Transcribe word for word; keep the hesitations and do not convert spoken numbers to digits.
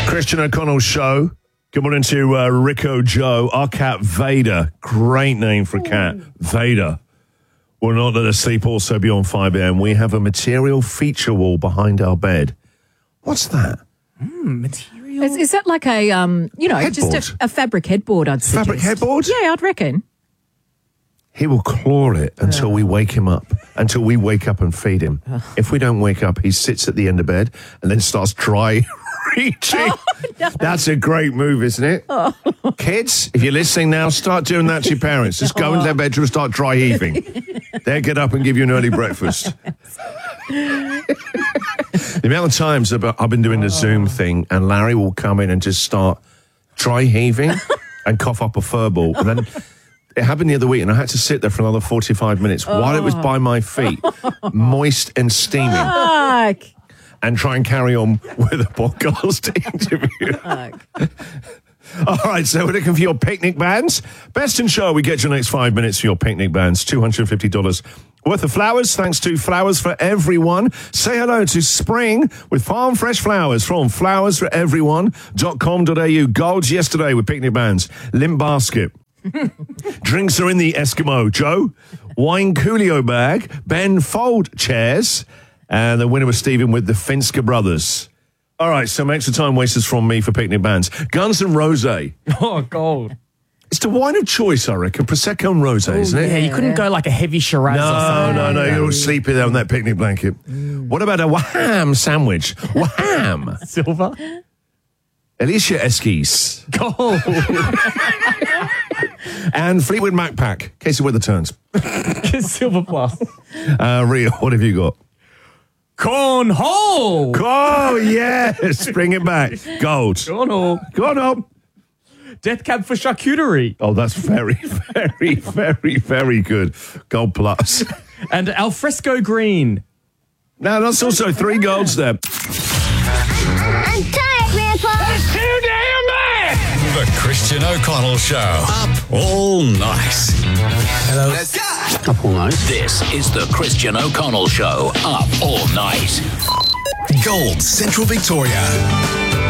Christian O'Connell Show. Good morning to uh, Rico Joe, our cat Vader. Great name for a cat, Vader. Will not let us sleep also beyond five a.m. We have a material feature wall behind our bed. What's that? Mm, material? Is, is that like a, um, you know, Headboard. just a, a fabric headboard, I'd suggest. Fabric headboard? Yeah, I'd reckon. He will claw it until we wake him up, until we wake up and feed him. If we don't wake up, he sits at the end of bed and then starts dry reaching. Oh, no. That's a great move, isn't it? Oh. Kids, if you're listening now, start doing that to your parents. Just go into their bedroom and start dry heaving. They'll get up and give you an early breakfast. The amount of times I've been doing the Zoom thing and Larry will come in and just start dry heaving and cough up a fur ball. And then it happened the other week and I had to sit there for another forty-five minutes oh. while it was by my feet, moist and steaming. Fuck. And try and carry on with a podcast interview. All right, so we're looking for your picnic bands. Best in show, we get your next five minutes for your picnic bands. two hundred fifty dollars worth of flowers, thanks to Flowers for Everyone. Say hello to spring with farm fresh flowers from flowers for everyone dot com dot a u. Golds yesterday with picnic bands. Limp basket. Drinks are in the Eskimo, Joe. Wine Coolio bag. Ben fold chairs. And the winner was Stephen with the Finska Brothers. All right, some extra time wasters from me for picnic bands. Guns and Rosé. Oh, gold. It's the wine of choice, I reckon. Prosecco and Rosé, Ooh, isn't it? Yeah, you couldn't go like a heavy Shiraz no, or something. No, no, no. You're all sleepy there on that picnic blanket. Mm. What about a Wham sandwich? Wham. Silver. Alicia Eskies. Gold. And Fleetwood Mac Pack, in case the weather turns. Silver plus. Uh, Rio, what have you got? Cornhole. Oh, yes. Bring it back. Gold. Cornhole. Cornhole. Death Cab for Charcuterie. Oh, that's very, very, very, very good. Gold plus. And Alfresco Green. Now, that's also three golds there. I'm tired, Grandpa. It's too damn bad. The Christian O'Connell Show. Up all night. Hello. Let's go. Up all night. This is the Christian O'Connell Show. Up all night. Gold, Central Victoria.